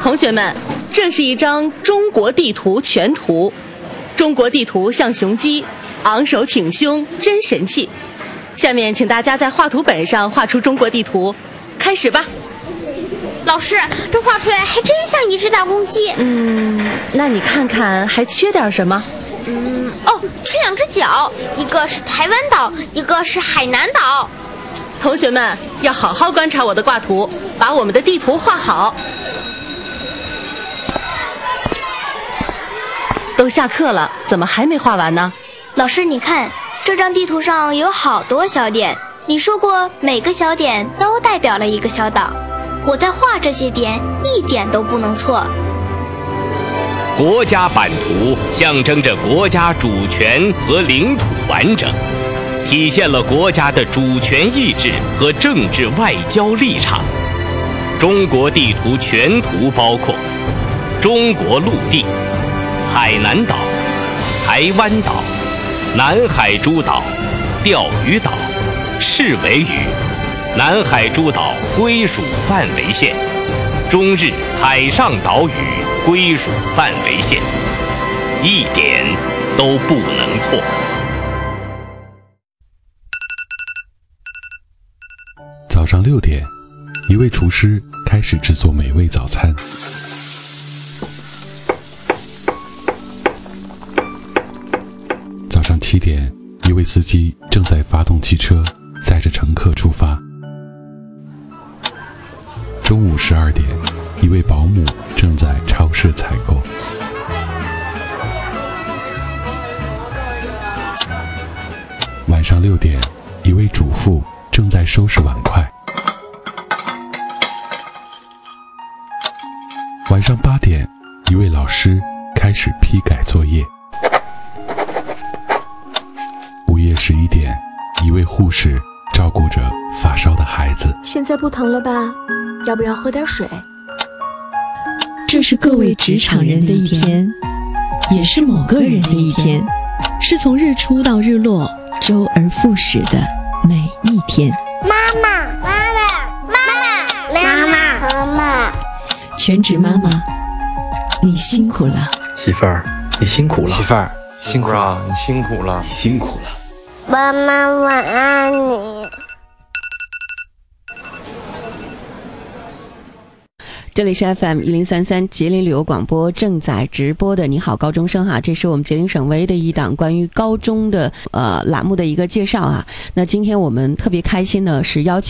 同学们，这是一张中国地图全图。中国地图像雄鸡，昂首挺胸，真神气。下面请大家在画图本上画出中国地图，开始吧。 老师，这画出来还真像一只大公鸡。 那你看看还缺点什么？ 缺2只脚，一个是台湾岛，一个是海南岛。 同学们要好好观察我的挂图，把我们的地图画好。都下课了，怎么还没画完呢？ 老师，你看，这张地图上有好多小点，你说过每个小点都代表了一个小岛。我在画这些点，一点都不能错。 国家版图象征着国家主权和领土完整，体现了国家的主权意志和政治外交立场。中国地图全图包括中国陆地、海南岛、台湾岛、南海诸岛、钓鱼岛、赤尾屿、南海诸岛归属范围线、中日海上岛屿归属范围线，一点都不能错。 早上6点，一位厨师开始制作美味早餐。早上7点，一位司机正在发动汽车，载着乘客出发。中午12点，一位保姆正在超市采购。晚上6点，一位主妇正在收拾碗筷。晚上8点，一位老师开始批改作业。午夜11点，一位护士照顾着发烧的孩子。 现在不疼了吧？要不要喝点水？ 这是各位职场人的一天，也是某个人的一天，是从日出到日落，周而复始的每一天。 妈妈，妈妈，妈妈，妈妈，妈妈， 全职妈妈，你辛苦了。 媳妇儿，你辛苦了。 媳妇儿，辛苦了，你辛苦了， 你辛苦了。 妈妈，晚安你。 这里是 FM1033吉林旅游广播正在直播的你好高中生哈，这是我们吉林省唯一的一档关于高中的栏目的一个介绍哈。那今天我们特别开心的是邀请